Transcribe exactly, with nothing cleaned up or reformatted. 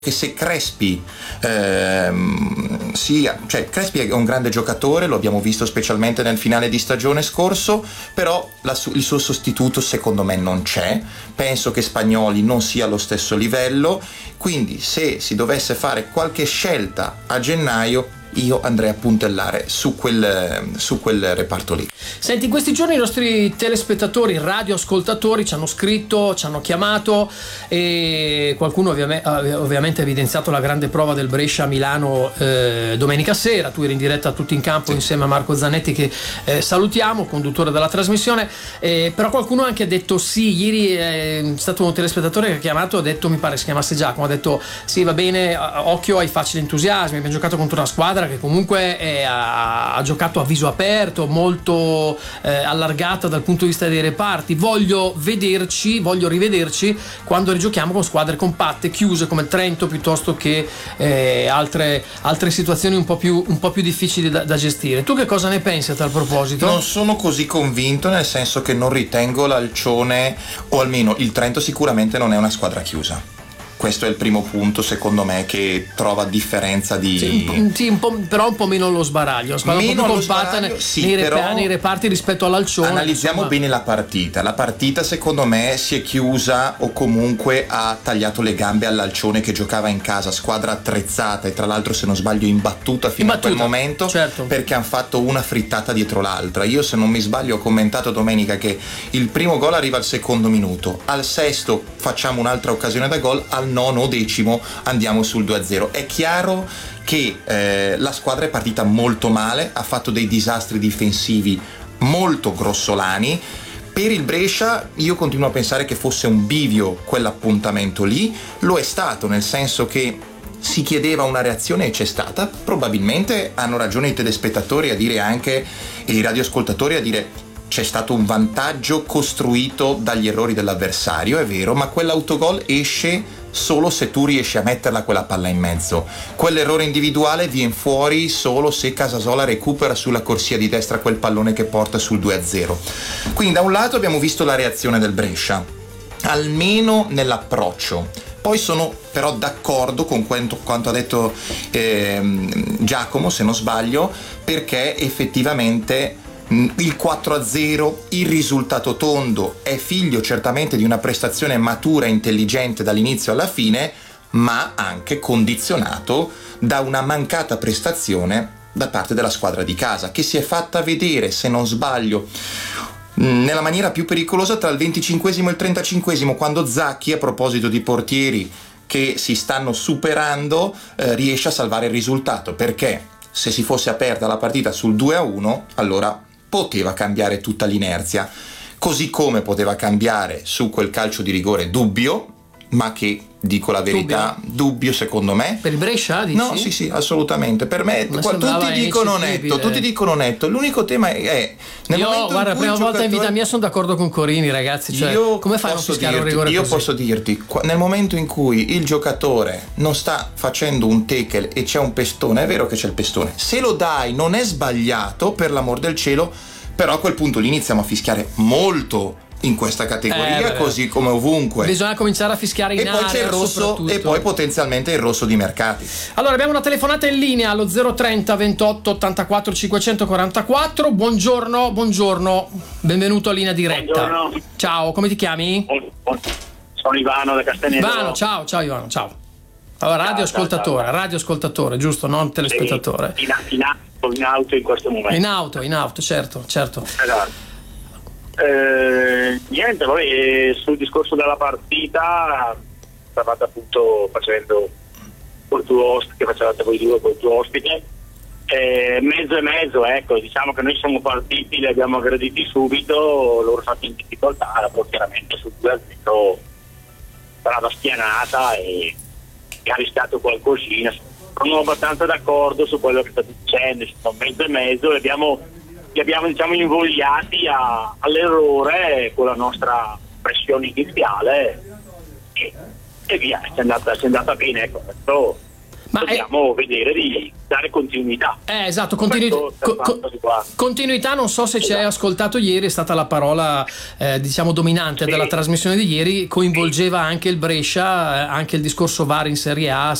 che se Crespi ehm, sia, cioè Crespi è un grande giocatore, lo abbiamo visto specialmente nel finale di stagione scorso, però la, il suo sostituto secondo me non c'è, penso che Spagnoli non sia allo stesso livello, quindi se si dovesse fare qualche scelta a gennaio io andrei a puntellare su quel, su quel reparto lì. Senti, in questi giorni i nostri telespettatori, radioascoltatori ci hanno scritto, ci hanno chiamato e qualcuno ovviamente, ovviamente ha evidenziato la grande prova del Brescia a Milano eh, domenica sera. Tu eri in diretta Tutti in Campo, sì, insieme a Marco Zanetti, che eh, salutiamo, conduttore della trasmissione, eh, però qualcuno ha anche detto sì, ieri è stato un telespettatore che ha chiamato, ha detto, mi pare si chiamasse Giacomo, ha detto sì, va bene, occhio ai facili entusiasmi, abbiamo giocato contro una squadra che comunque è, ha, ha giocato a viso aperto, molto eh, allargata dal punto di vista dei reparti. Voglio vederci, voglio rivederci quando rigiochiamo con squadre compatte, chiuse come il Trento, piuttosto che eh, altre, altre situazioni un po' più, un po' più difficili da, da gestire. Tu che cosa ne pensi a tal proposito? Non sono così convinto, nel senso che non ritengo l'Alcione, o almeno il Trento sicuramente non è una squadra chiusa. Questo è il primo punto, secondo me, che trova differenza di... Sì, un, sì un po', però un po' meno lo sbaraglio. Squadra meno un po' più compatta nei, sì, nei, però repa- nei reparti rispetto all'Alcione. Analizziamo insomma bene la partita. La partita, secondo me, si è chiusa o comunque ha tagliato le gambe all'Alcione, che giocava in casa, squadra attrezzata e tra l'altro, se non sbaglio, imbattuta fino imbattuta, a quel momento, certo, perché hanno fatto una frittata dietro l'altra. Io, se non mi sbaglio, ho commentato domenica che il primo gol arriva al secondo minuto, al sesto facciamo un'altra occasione da gol, al nono o decimo andiamo sul due a zero. È chiaro che eh, la squadra è partita molto male, ha fatto dei disastri difensivi molto grossolani. Per il Brescia io continuo a pensare che fosse un bivio quell'appuntamento lì, lo è stato, nel senso che si chiedeva una reazione e c'è stata. Probabilmente hanno ragione i telespettatori a dire, anche e i radioascoltatori a dire, c'è stato un vantaggio costruito dagli errori dell'avversario, è vero, ma quell'autogol esce solo se tu riesci a metterla quella palla in mezzo. Quell'errore individuale viene fuori solo se Casasola recupera sulla corsia di destra quel pallone che porta sul due a zero. Quindi da un lato abbiamo visto la reazione del Brescia, almeno nell'approccio. Poi sono però d'accordo con quanto, quanto ha detto eh, Giacomo, se non sbaglio, perché effettivamente il quattro a zero, il risultato tondo, è figlio certamente di una prestazione matura e intelligente dall'inizio alla fine, ma anche condizionato da una mancata prestazione da parte della squadra di casa, che si è fatta vedere, se non sbaglio, nella maniera più pericolosa tra il venticinquesimo e il trentacinquesimo, quando Zacchi, a proposito di portieri che si stanno superando, eh, riesce a salvare il risultato, perché se si fosse aperta la partita sul due a uno, allora poteva cambiare tutta l'inerzia, così come poteva cambiare su quel calcio di rigore dubbio, ma che, dico la verità, dubbio, dubbio secondo me. Per il Brescia, dici? No, sì, sì, assolutamente. Per me, qua, tutti dicono netto, tutti dicono netto. L'unico tema è... Nel io, momento guarda, in cui prima volta giocatore... in vita mia sono d'accordo con Corini, ragazzi. Cioè, io come fai a non fischiare un rigore Io così? posso dirti, nel momento in cui il giocatore non sta facendo un tackle e c'è un pestone, è vero che c'è il pestone, se lo dai non è sbagliato, per l'amor del cielo, però a quel punto lì iniziamo a fischiare molto in questa categoria, eh, così come ovunque. Bisogna cominciare a fischiare in e poi c'è il rosso e poi potenzialmente il rosso di mercati. Allora abbiamo una telefonata in linea allo zero trenta ventotto ottantaquattro cinquecentoquarantaquattro. Buongiorno, buongiorno, benvenuto a Linea Diretta. Buongiorno. Ciao, come ti chiami? Sono Ivano da Castanedo. Ivano, ciao, ciao Ivano, ciao. Allora, radioascoltatore, radioascoltatore, giusto, non telespettatore. Sì, in, in, auto, in auto in questo momento. In auto, in auto, certo, certo. Esatto. Eh, niente, poi sul discorso della partita stavate appunto facendo col tuo ospite, che facevate voi due col tuo ospite, eh, mezzo e mezzo, ecco, diciamo che noi siamo partiti, li abbiamo aggrediti subito, loro stati in difficoltà, poi chiaramente sul due a zero strada spianata e, e ha rischiato qualcosina. Sono abbastanza d'accordo su quello che state dicendo, sono mezzo e mezzo, li abbiamo li abbiamo diciamo invogliati a, all'errore con la nostra pressione iniziale e, e via, ci è andata, ci è andata bene, ecco. Questo Ma dobbiamo è... vedere di dare continuità. Eh, esatto, continuità, co- co- continuità, non so se esatto. ci hai ascoltato ieri, è stata la parola eh, diciamo dominante sì. della trasmissione di ieri, coinvolgeva anche il Brescia, eh, anche il discorso V A R in Serie A,